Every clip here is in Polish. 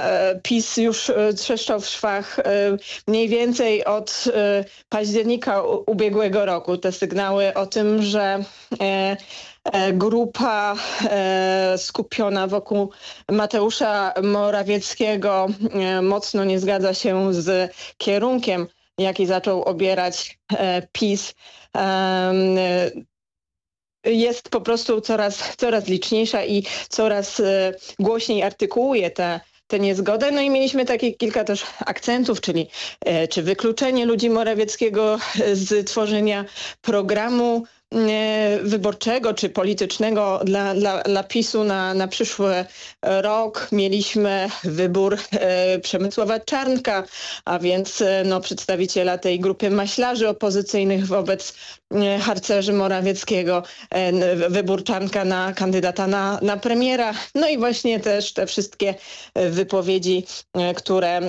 PiS już trzeszczał w szwach mniej więcej od października ubiegłego roku. Te sygnały o tym, że grupa skupiona wokół Mateusza Morawieckiego mocno nie zgadza się z kierunkiem, jaki zaczął obierać PiS. Jest po prostu coraz liczniejsza i coraz głośniej artykułuje tę niezgodę. No i mieliśmy takie kilka też akcentów, czyli czy wykluczenie ludzi Morawieckiego z tworzenia programu wyborczego czy politycznego dla PiS-u na przyszły rok. Mieliśmy wybór Przemysława Czarnka, a więc przedstawiciela tej grupy maślarzy opozycyjnych wobec harcerzy Morawieckiego. Wybór Czarnka na kandydata na premiera. No i właśnie też te wszystkie wypowiedzi, które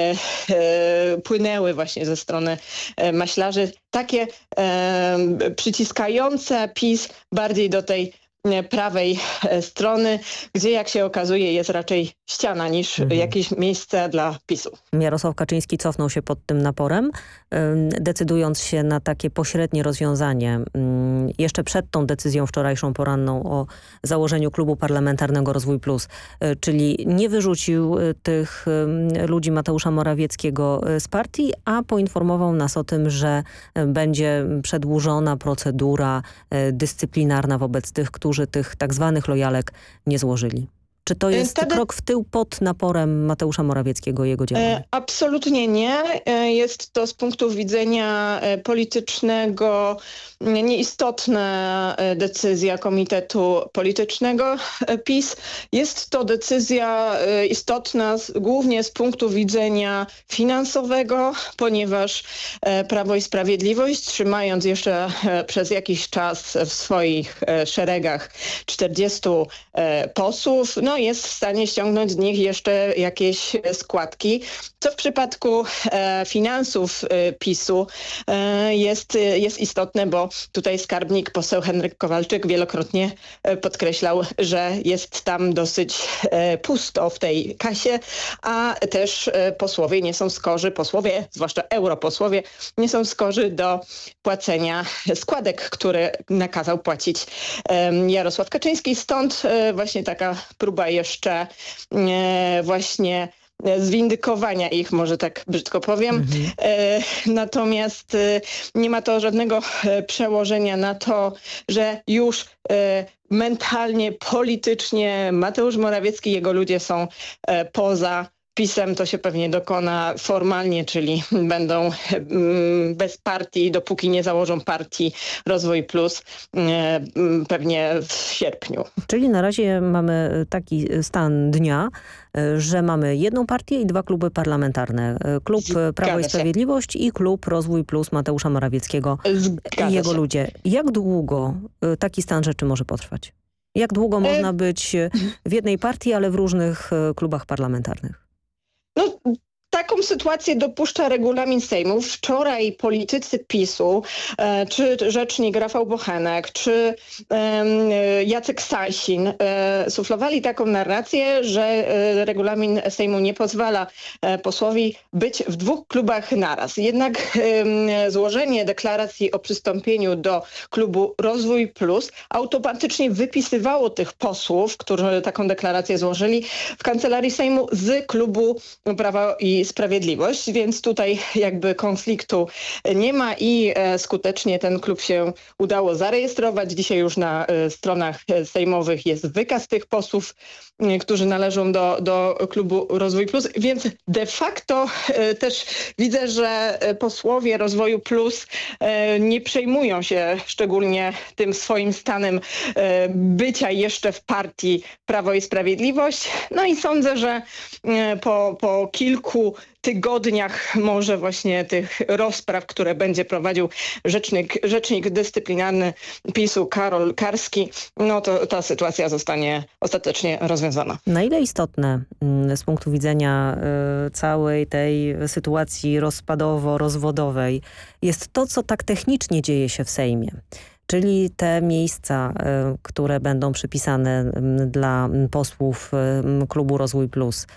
płynęły właśnie ze strony maślarzy. Takie przyciskające PiS bardziej do tej prawej strony, gdzie jak się okazuje jest raczej ściana niż jakieś miejsce dla PiS-u. Jarosław Kaczyński cofnął się pod tym naporem, decydując się na takie pośrednie rozwiązanie jeszcze przed tą decyzją wczorajszą poranną o założeniu Klubu Parlamentarnego Rozwój Plus, czyli nie wyrzucił tych ludzi Mateusza Morawieckiego z partii, a poinformował nas o tym, że będzie przedłużona procedura dyscyplinarna wobec tych, którzy tych tak zwanych lojalek nie złożyli. Czy to jest krok w tył pod naporem Mateusza Morawieckiego i jego działań? Absolutnie nie. Jest to z punktu widzenia politycznego nieistotna decyzja Komitetu Politycznego PiS. Jest to decyzja istotna głównie z punktu widzenia finansowego, ponieważ Prawo i Sprawiedliwość, trzymając jeszcze przez jakiś czas w swoich szeregach 40 posłów, jest w stanie ściągnąć z nich jeszcze jakieś składki, co w przypadku finansów PiS-u jest istotne, bo tutaj skarbnik poseł Henryk Kowalczyk wielokrotnie podkreślał, że jest tam dosyć pusto w tej kasie, a też posłowie nie są skorzy, zwłaszcza europosłowie, nie są skorzy do płacenia składek, które nakazał płacić Jarosław Kaczyński. Stąd właśnie taka próba jeszcze właśnie zwindykowania ich, może tak brzydko powiem. Natomiast nie ma to żadnego przełożenia na to, że już mentalnie, politycznie Mateusz Morawiecki i jego ludzie są poza PiS-em. To się pewnie dokona formalnie, czyli będą bez partii, dopóki nie założą partii Rozwój Plus, pewnie w sierpniu. Czyli na razie mamy taki stan dnia, że mamy jedną partię i dwa kluby parlamentarne. Klub Prawo i Sprawiedliwość i klub Rozwój Plus Mateusza Morawieckiego i jego ludzie. Jak długo taki stan rzeczy może potrwać? Jak długo można być w jednej partii, ale w różnych klubach parlamentarnych? Taką sytuację dopuszcza regulamin Sejmu. Wczoraj politycy PiS-u, czy rzecznik Rafał Bochenek, czy Jacek Sasin suflowali taką narrację, że regulamin Sejmu nie pozwala posłowi być w dwóch klubach naraz. Jednak złożenie deklaracji o przystąpieniu do klubu Rozwój Plus automatycznie wypisywało tych posłów, którzy taką deklarację złożyli, w kancelarii Sejmu z klubu Prawa i Sprawiedliwość, więc tutaj jakby konfliktu nie ma i skutecznie ten klub się udało zarejestrować. Dzisiaj już na stronach sejmowych jest wykaz tych posłów, którzy należą do klubu Rozwój Plus, więc de facto też widzę, że posłowie Rozwoju Plus nie przejmują się szczególnie tym swoim stanem bycia jeszcze w partii Prawo i Sprawiedliwość. No i sądzę, że po kilku tygodniach może właśnie tych rozpraw, które będzie prowadził rzecznik dyscyplinarny PiS-u Karol Karski, to ta sytuacja zostanie ostatecznie rozwiązana. Na ile istotne z punktu widzenia całej tej sytuacji rozpadowo-rozwodowej jest to, co tak technicznie dzieje się w Sejmie? Czyli te miejsca, które będą przypisane dla posłów klubu Rozwój Plus,